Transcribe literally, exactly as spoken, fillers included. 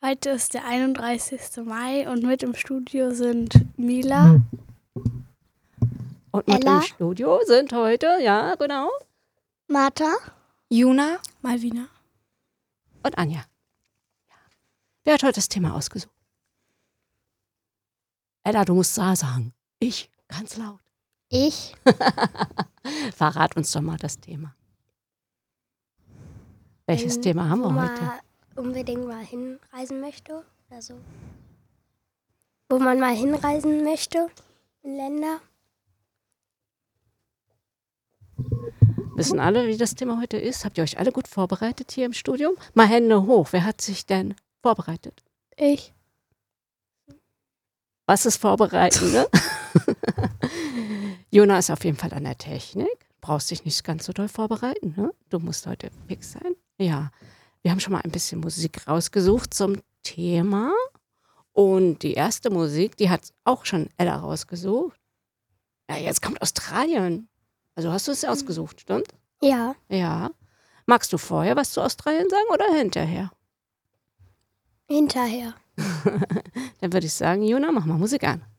Heute ist der einunddreißigste Mai und mit im Studio sind Mila. Und mit Ella. im Studio sind heute, ja, genau, Martha. Juna. Malvina. und Anja. Ja. Wer hat heute das Thema ausgesucht? Ella, du musst Sa sagen. Ich, ganz laut. Ich. Verrat uns doch mal das Thema. Welches Wenn- Thema haben wo wir man heute? unbedingt mal hinreisen möchte oder so. Wo man mal hinreisen möchte in Länder. Wissen alle, wie das Thema heute ist? Habt ihr euch alle gut vorbereitet hier im Studium? Mal Hände hoch. Wer hat sich denn vorbereitet? Ich. Was ist vorbereiten, ne? Jona ist auf jeden Fall an der Technik. Brauchst dich nicht ganz so doll vorbereiten, ne? Du musst heute fix sein. Ja, wir haben schon mal ein bisschen Musik rausgesucht zum Thema. Und die erste Musik, die hat auch schon Ella rausgesucht. Ja, jetzt kommt Australien. Also hast du es ausgesucht, stimmt? Ja, Ja. Magst du vorher was zu Australien sagen oder hinterher? hinterher. Dann würde ich sagen, Jona, mach mal Musik an.